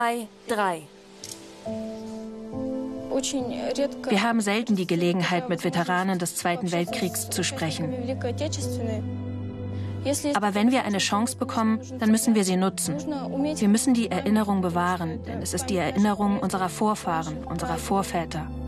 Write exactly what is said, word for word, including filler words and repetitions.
zwei, drei. Wir haben selten die Gelegenheit, mit Veteranen des Zweiten Weltkriegs zu sprechen. Aber wenn wir eine Chance bekommen, dann müssen wir sie nutzen. Wir müssen die Erinnerung bewahren, denn es ist die Erinnerung unserer Vorfahren, unserer Vorväter.